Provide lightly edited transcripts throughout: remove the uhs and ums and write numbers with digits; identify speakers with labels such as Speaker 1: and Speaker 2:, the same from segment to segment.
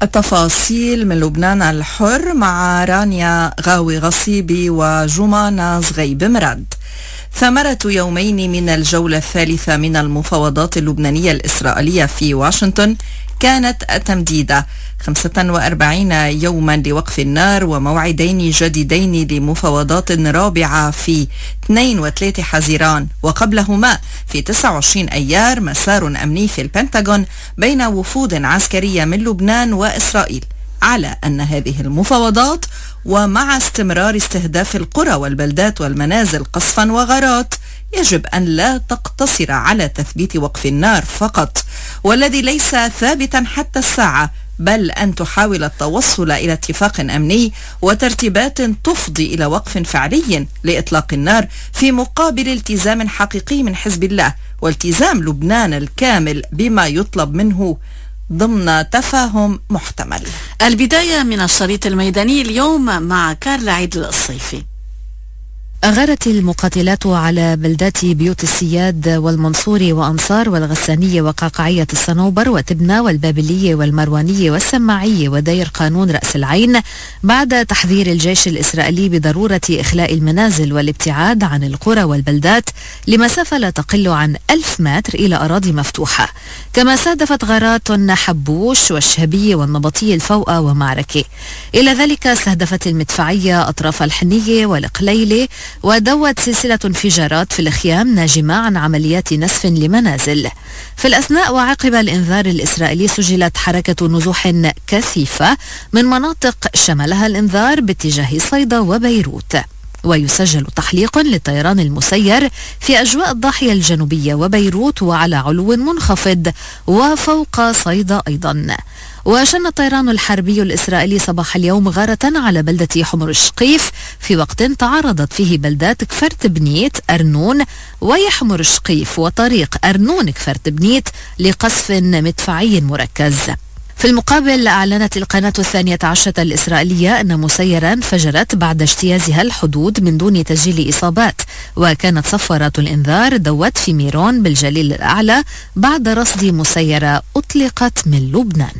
Speaker 1: التفاصيل من لبنان الحر مع رانيا غاوي غصيبي وجمانة زغيب مراد. ثمرة يومين من الجولة الثالثة من المفاوضات اللبنانية الإسرائيلية في واشنطن كانت تمديد 45 يوما لوقف النار وموعدين جديدين لمفاوضات رابعة في 2 و3 حزيران، وقبلهما في 29 أيار مسار أمني في البنتاغون بين وفود عسكرية من لبنان وإسرائيل، على أن هذه المفاوضات ومع استمرار استهداف القرى والبلدات والمنازل قصفا وغارات يجب أن لا تقتصر على تثبيت وقف النار فقط، والذي ليس ثابتا حتى الساعة، بل أن تحاول التوصل إلى اتفاق أمني وترتيبات تفضي إلى وقف فعلي لإطلاق النار في مقابل التزام حقيقي من حزب الله والتزام لبنان الكامل بما يطلب منه ضمن تفاهم محتمل.
Speaker 2: البداية من الشريط الميداني اليوم مع كارلا عيد الصيفي.
Speaker 3: أغارت المقاتلات على بلدات بيوت السياد والمنصوري وأنصار والغسانية وقعقعية الصنوبر وتبنى والبابلية والمروانية والسماعية ودير قانون رأس العين بعد تحذير الجيش الإسرائيلي بضرورة إخلاء المنازل والابتعاد عن القرى والبلدات لمسافة لا تقل عن 1000 متر إلى أراضي مفتوحة. كما استهدفت غارات حبوش والشهبية والنبطية الفوقة ومعركة. إلى ذلك استهدفت المدفعية أطراف الحنية والقليلة ودوت سلسلة انفجارات في الخيام ناجمة عن عمليات نسف لمنازل. في الأثناء وعقب الإنذار الإسرائيلي سجلت حركة نزوح كثيفة من مناطق شملها الإنذار باتجاه صيدا وبيروت، ويسجل تحليق للطيران المسير في أجواء الضاحية الجنوبية وبيروت وعلى علو منخفض وفوق صيدا أيضا. وشن الطيران الحربي الإسرائيلي صباح اليوم غارة على بلدة حمر الشقيف في وقت تعرضت فيه بلدات كفرت بنيت أرنون ويحمر الشقيف وطريق أرنون كفرت بنيت لقصف مدفعي مركز. في المقابل أعلنت القناة 12 الإسرائيلية أن مسيرة انفجرت بعد اجتيازها الحدود من دون تسجيل إصابات، وكانت صفارات الإنذار دوت في ميرون بالجليل الأعلى بعد رصد مسيرة أطلقت من لبنان.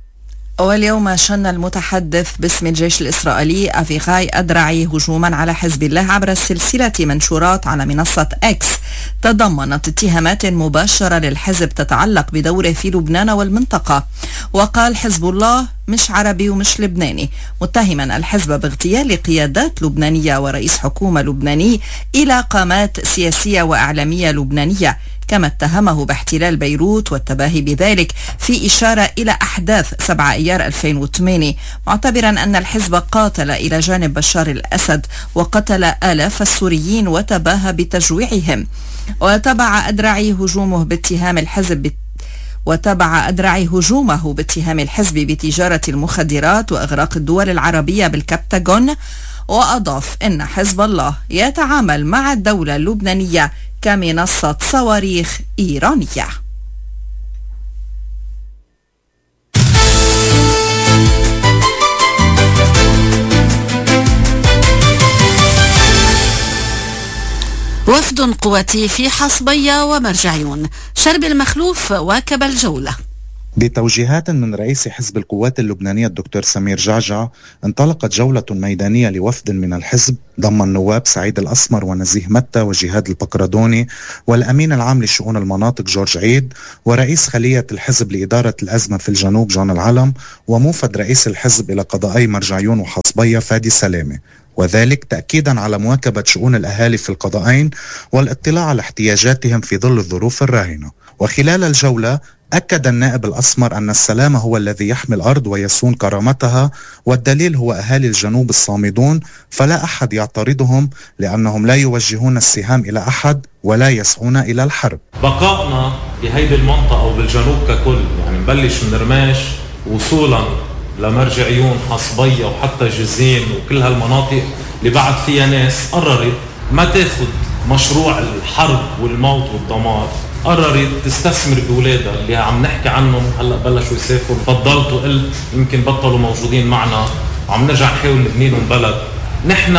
Speaker 1: واليوم شن المتحدث باسم الجيش الإسرائيلي أفيغاي أدرعي هجوما على حزب الله عبر سلسلة منشورات على منصة إكس تضمنت اتهامات مباشرة للحزب تتعلق بدوره في لبنان والمنطقة. وقال حزب الله مش عربي ومش لبناني، متهما الحزب باغتيال قيادات لبنانية ورئيس حكومة لبناني إلى قامات سياسية وإعلامية لبنانية، كما اتهمه باحتلال بيروت والتباهي بذلك في إشارة إلى أحداث 7 أيار 2008، معتبرا أن الحزب قاتل إلى جانب بشار الأسد وقتل آلاف السوريين وتباهى بتجويعهم. وتبع أدرعي هجومه باتهام الحزب بتجارة المخدرات وإغراق الدول العربية بالكبتاغون، وأضاف أن حزب الله يتعامل مع الدولة اللبنانية كمنصة صواريخ إيرانية.
Speaker 2: وفد قواتي في حصبية ومرجعيون. شرب المخلوف واكب الجولة.
Speaker 4: بتوجيهات من رئيس حزب القوات اللبنانية الدكتور سمير جعجع انطلقت جولة ميدانية لوفد من الحزب ضم النواب سعيد الأسمر ونزيه متى وجهاد البقردوني والأمين العام لشؤون المناطق جورج عيد ورئيس خلية الحزب لإدارة الأزمة في الجنوب جون العلم وموفد رئيس الحزب إلى قضائي مرجعيون وحصبية فادي سلامة، وذلك تأكيدا على مواكبة شؤون الأهالي في القضائين والاطلاع على احتياجاتهم في ظل الظروف الراهنة. وخلال الجولة أكد النائب الأسمر أن السلام هو الذي يحمي الأرض ويصون كرامتها، والدليل هو أهالي الجنوب الصامدون فلا أحد يعترضهم لأنهم لا يوجهون السهام إلى أحد ولا يسعون إلى الحرب.
Speaker 5: بقائنا بهيدي المنطقة وبالجنوب ككل، يعني نبلش من رماش وصولا لمرجعيون حصبية وحتى جزين وكل هالمناطق اللي بعد فيها ناس قررت ما تاخد مشروع الحرب والموت والدمار، قررت تستثمر بولادها اللي عم نحكي عنهم هلا بلشوا يسافروا. فضلت وقلت يمكن بطلوا موجودين معنا وعم نرجع نحاول نبني لهم بلد. نحن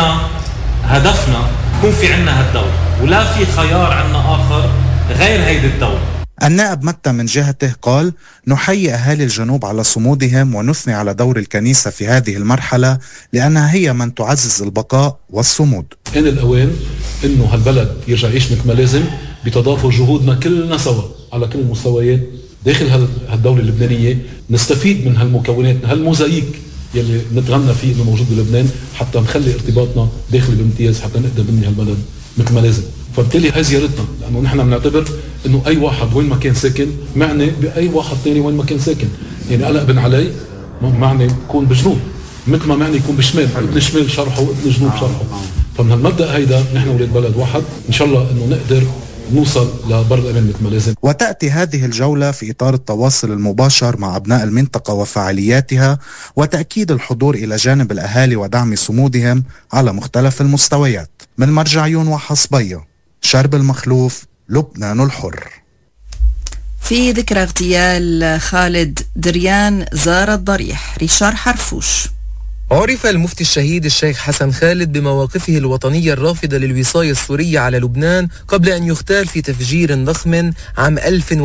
Speaker 5: هدفنا يكون في عنا هالدولة ولا في خيار عنا آخر غير هيدي الدولة.
Speaker 4: النائب متى من جهته قال: نحيي أهالي الجنوب على صمودهم ونثني على دور الكنيسة في هذه المرحلة لأنها هي من تعزز البقاء والصمود.
Speaker 6: إن الأوان إنه هالبلد يرجع يعيش مثل ما لازم بتضافر جهودنا كلنا سوا على كل المستويات داخل هالدولة اللبنانية، نستفيد من هالمكونات، هالموزايك يلي نتغنى فيه إنه موجود بلبنان حتى نخلي ارتباطنا داخلي بامتياز حتى نقدر نبني هالبلد مثل ما لازم. فبالتالي هاي زيارتنا، لأنه نحن بنعتبر إنه أي واحد وين ما كان ساكن معني بأي واحد تاني وين ما كان ساكن. يعني قلق بن علي معني يكون بجنوب مثل ما معني يكون بشمال، ابن الشمال شرحه وابن الجنوب شرحه. فمن هالمبدأ هيدا نحن ولاد بلد واحد، إن شاء الله إنه نقدر نوصل لبر الأمان مثل ما لازم.
Speaker 4: وتأتي هذه الجولة في إطار التواصل المباشر مع أبناء المنطقة وفعالياتها وتأكيد الحضور إلى جانب الأهالي ودعم صمودهم على مختلف المستويات. من مرجعيون وحصبية، شرب المخلوف، لبنان الحر.
Speaker 1: في ذكرى اغتيال خالد دريان زار الضريح، ريشار حرفوش.
Speaker 7: عرف المفتي الشهيد الشيخ حسن خالد بمواقفه الوطنية الرافضة للوصاية السورية على لبنان قبل أن يغتال في تفجير ضخم عام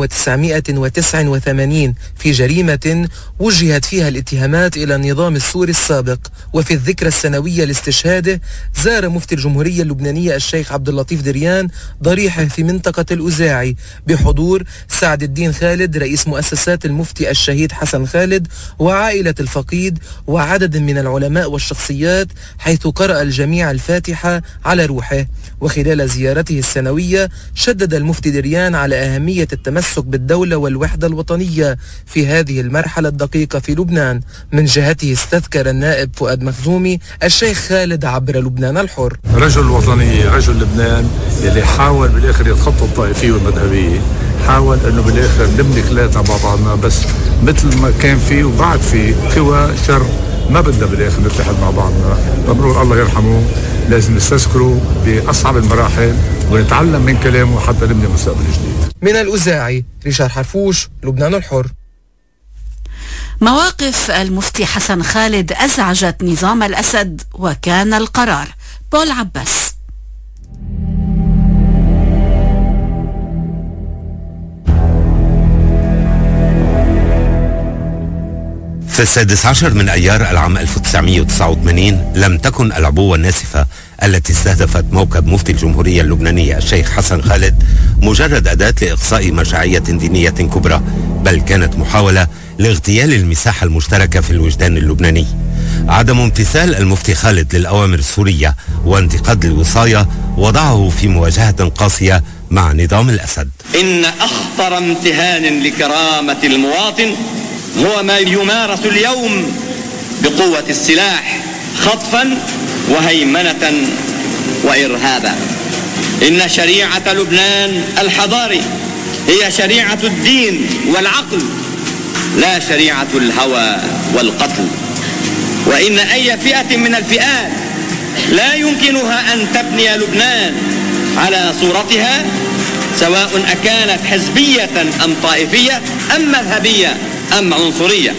Speaker 7: 1989 في جريمة وجهت فيها الاتهامات إلى النظام السوري السابق. وفي الذكرى السنوية لاستشهاده زار مفتي الجمهورية اللبنانية الشيخ عبد اللطيف دريان ضريحه في منطقة الأزاعي بحضور سعد الدين خالد رئيس مؤسسات المفتي الشهيد حسن خالد وعائلة الفقيد وعدد من العلماء والشخصيات، حيث قرأ الجميع الفاتحة على روحه. وخلال زيارته السنوية شدد المفتي دريان على أهمية التمسك بالدولة والوحدة الوطنية في هذه المرحلة الدقيقة في لبنان. من جهته استذكر النائب فؤاد مخزومي الشيخ خالد عبر لبنان الحر:
Speaker 8: رجل وطنية، رجل لبنان اللي حاول بالآخر يتخطى الطائفية والمذهبية، حاول أنه بالآخر نبني كلاتنا مع بعضنا، بس مثل ما كان فيه وبعد فيه قوى شر ما بدنا بالآخر نتحد مع بعضنا. مبروك الله يرحمه، لازم نستذكره بأصعب المراحل ونتعلم من كلامه حتى نبني مستقبل جديد.
Speaker 7: من الأزاعي، ريشار حرفوش، لبنان الحر.
Speaker 2: مواقف المفتي حسن خالد أزعجت نظام الأسد وكان القرار. بول عباس.
Speaker 9: في 16 من أيار العام 1989 لم تكن العبوة الناسفة التي استهدفت موكب مفتي الجمهورية اللبنانية الشيخ حسن خالد مجرد أداة لإقصاء مرجعية دينية كبرى، بل كانت محاولة لاغتيال المساحة المشتركة في الوجدان اللبناني. عدم امتثال المفتي خالد للأوامر السورية وانتقاد الوصاية وضعه في مواجهة قاسية مع نظام الأسد.
Speaker 10: إن أخطر امتهان لكرامة المواطن هو ما يمارس اليوم بقوة السلاح خطفا وهيمنة وإرهابا. إن شريعة لبنان الحضاري هي شريعة الدين والعقل، لا شريعة الهوى والقتل. وإن أي فئة من الفئات لا يمكنها أن تبني لبنان على صورتها، سواء أكانت حزبية أم طائفية أم مذهبية أم عنصرية.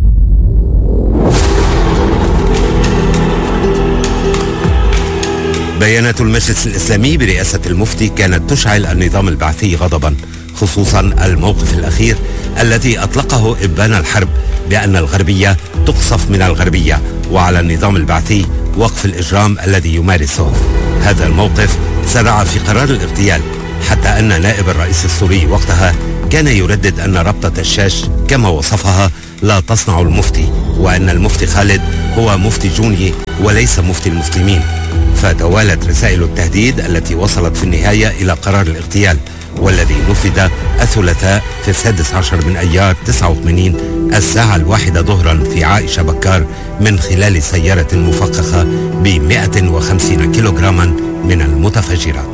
Speaker 9: بيانات المجلس الإسلامي برئاسة المفتي كانت تشعل النظام البعثي غضبا، خصوصا الموقف الأخير الذي أطلقه إبان الحرب بأن الغربية تقصف من الغربية، وعلى النظام البعثي وقف الإجرام الذي يمارسه. هذا الموقف سرع في قرار الاغتيال، حتى أن نائب الرئيس السوري وقتها كان يردد أن ربطة الشاش كما وصفها لا تصنع المفتي، وأن المفتي خالد هو مفتي جوني وليس مفتي المسلمين. فتوالت رسائل التهديد التي وصلت في النهاية إلى قرار الاغتيال، والذي نفذ الثلاثاء في 16 من أيار 89 الساعة 1 ظهرا في عائشة بكار من خلال سيارة مفخخة ب150 كيلوغراما من المتفجرات.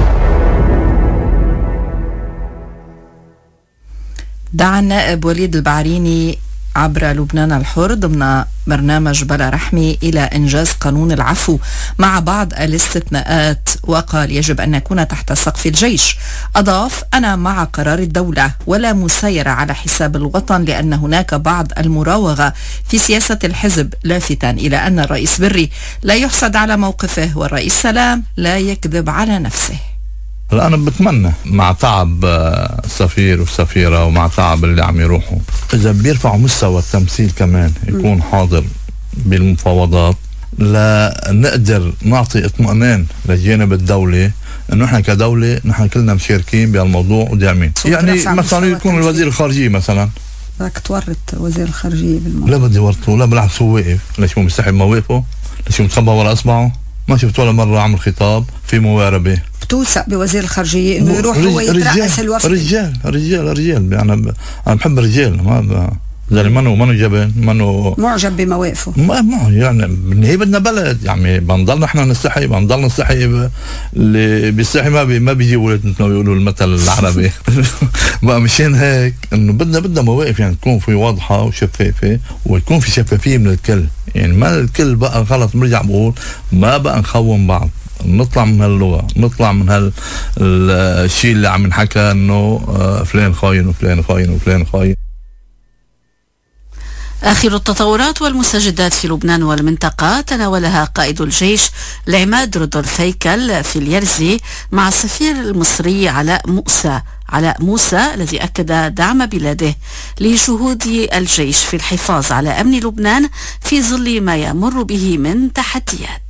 Speaker 1: دعا النائب وليد البعريني عبر لبنان الحر ضمن برنامج بلا رحمة إلى إنجاز قانون العفو مع بعض الاستثناءات، وقال يجب أن نكون تحت سقف الجيش. أضاف: أنا مع قرار الدولة ولا مسايرة على حساب الوطن، لأن هناك بعض المراوغة في سياسة الحزب، لافتا إلى أن الرئيس بري لا يحسد على موقفه والرئيس سلام لا يكذب على نفسه.
Speaker 11: هلا أنا بتمنى مع تعب السفير والسفيرة ومع تعب اللي عم يروحوا إذا بيرفعوا مستوى التمثيل كمان يكون حاضر بالمفاوضات لنقدر نعطي اطمئنان للجانب الدولي انه احنا كدولة نحن كلنا مشاركين بهالموضوع وداعمين. يعني مثلا يكون الوزير الخارجية مثلا
Speaker 12: بدك تورط وزير الخارجية بالموضوع.
Speaker 11: لا بدي ورطه، لا بالعكس هو واقف. ليش هو مستحي بمواقفه؟ ليش هو متخبى ورا اصبعه؟ ما شفت ولا مرة عمل خطاب في مواربة.
Speaker 12: بتوثق بوزير الخارجية انه يروح هو يترأس الوفد.
Speaker 11: رجال انا بحب الرجال، ما يعني منو جبن، منو
Speaker 12: معجب بمواقفه.
Speaker 11: ما يعني بالنهاية بدنا بلد، يعني بنضل نحن نستحي، بنضل نستحي. اللي بيستحي ما بيجي ولد مثل ما بيقولوا المثل العربي. بقى مشان هيك انه بدنا مواقف يعني تكون في واضحة وشفافة، ويكون في شفافية من الكل. يعني ما الكل بقى خلص برجع بقول ما بقى نخون بعض، نطلع من هاللغة، نطلع من هالشيء اللي عم نحكى انه فلان خاين وفلان خاين وفلان خاين.
Speaker 2: آخر التطورات والمستجدات في لبنان والمنطقة تناولها قائد الجيش العماد رودولف هيكل في اليرزي مع السفير المصري علاء موسى الذي أكد دعم بلاده لجهود الجيش في الحفاظ على أمن لبنان في ظل ما يمر به من تحديات.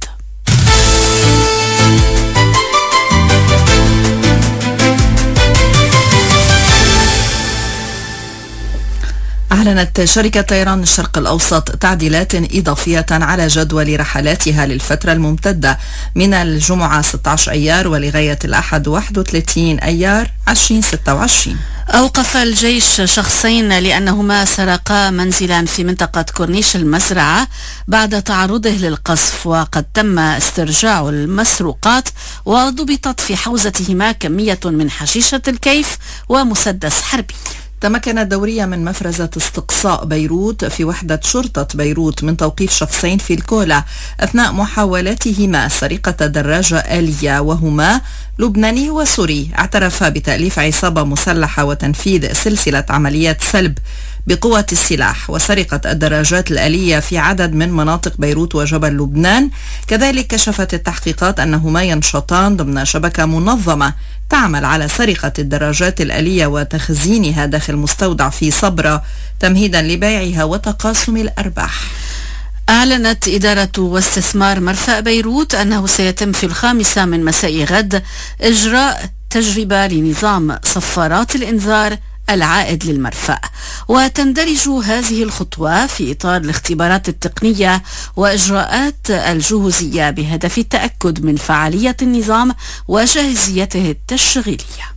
Speaker 1: أعلنت شركة طيران الشرق الأوسط تعديلات إضافية على جدول رحلاتها للفترة الممتدة من الجمعة 16 أيار ولغاية الأحد 31 أيار 2026.
Speaker 2: أوقف الجيش شخصين لأنهما سرقا منزلا في منطقة كورنيش المزرعة بعد تعرضه للقصف، وقد تم استرجاع المسروقات وضبطت في حوزتهما كمية من حشيشة الكيف ومسدس حربي.
Speaker 1: تمكن الدورية من مفرزة استقصاء بيروت في وحدة شرطة بيروت من توقيف شخصين في الكولا أثناء محاولتهما سرقة دراجة آلية، وهما لبناني وسوري اعترفا بتأليف عصابة مسلحة وتنفيذ سلسلة عمليات سلب بقوة السلاح وسرقة الدراجات الآلية في عدد من مناطق بيروت وجبل لبنان. كذلك كشفت التحقيقات أنهما ينشطان ضمن شبكة منظمة تعمل على سرقة الدراجات الآلية وتخزينها داخل مستودع في صبرا تمهيدا لبيعها وتقاسم الأرباح.
Speaker 2: أعلنت إدارة واستثمار مرفأ بيروت أنه سيتم في 5 من مساء غد إجراء تجربة لنظام صفارات الإنذار العائد للمرفأ، وتندرج هذه الخطوة في إطار الاختبارات التقنية وإجراءات الجهوزية بهدف التأكد من فعالية النظام وجاهزيته التشغيلية.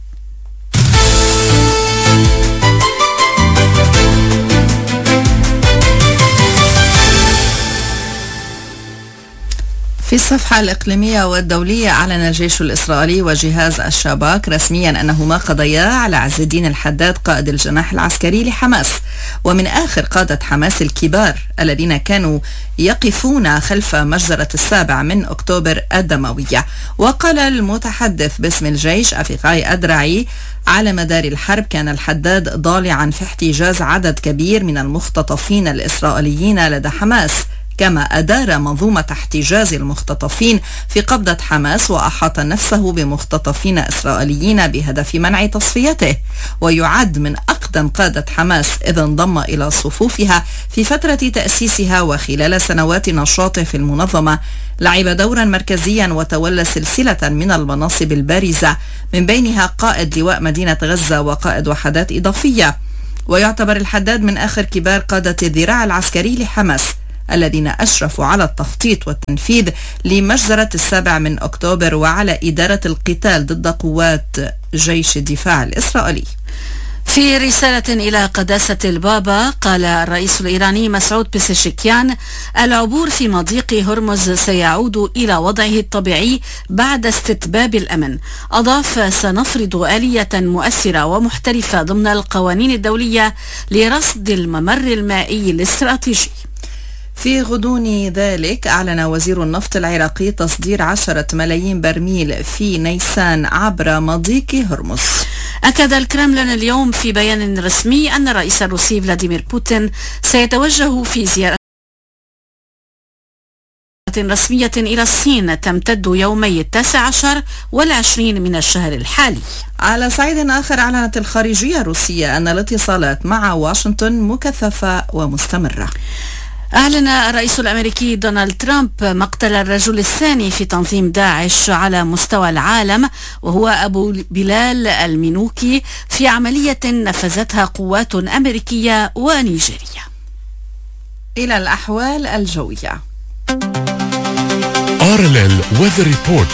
Speaker 1: في الصفحة الإقليمية والدولية أعلن الجيش الإسرائيلي وجهاز الشباك رسميا أنهما قضيا على عز الدين الحداد قائد الجناح العسكري لحماس ومن آخر قادة حماس الكبار الذين كانوا يقفون خلف مجزرة 7 من أكتوبر الدموية. وقال المتحدث باسم الجيش أفيقاي أدرعي على مدار الحرب كان الحداد ضالعا في احتجاز عدد كبير من المختطفين الإسرائيليين لدى حماس، كما أدار منظومة احتجاز المختطفين في قبضة حماس وأحاط نفسه بمختطفين إسرائيليين بهدف منع تصفيته، ويعد من أقدم قادة حماس إذ انضم إلى صفوفها في فترة تأسيسها، وخلال سنوات نشاطه في المنظمة لعب دورا مركزيا وتولى سلسلة من المناصب البارزة من بينها قائد لواء مدينة غزة وقائد وحدات إضافية. ويعتبر الحداد من آخر كبار قادة الذراع العسكري لحماس الذين أشرفوا على التخطيط والتنفيذ لمجزرة 7 من أكتوبر وعلى إدارة القتال ضد قوات جيش الدفاع الإسرائيلي.
Speaker 2: في رسالة إلى قداسة البابا قال الرئيس الإيراني مسعود بيزشكيان العبور في مضيق هرمز سيعود إلى وضعه الطبيعي بعد استتباب الأمن. أضاف سنفرض آلية مؤثرة ومحترفة ضمن القوانين الدولية لرصد الممر المائي الاستراتيجي.
Speaker 1: في غضون ذلك أعلن وزير النفط العراقي تصدير 10 ملايين برميل في نيسان عبر مضيق هرمز.
Speaker 2: أكد الكرملين اليوم في بيان رسمي أن الرئيس الروسي فلاديمير بوتين سيتوجه في زيارة رسمية إلى الصين تمتد يومي 19 و20 من الشهر الحالي.
Speaker 1: على صعيد آخر، أعلنت الخارجية الروسية أن الاتصالات مع واشنطن مكثفة ومستمرة.
Speaker 2: أعلن الرئيس الأمريكي دونالد ترامب مقتل الرجل الثاني في تنظيم داعش على مستوى العالم، وهو أبو بلال المنوكي، في عملية نفذتها قوات أمريكية ونيجيرية.
Speaker 1: إلى الأحوال الجوية.
Speaker 13: RLL Weather Report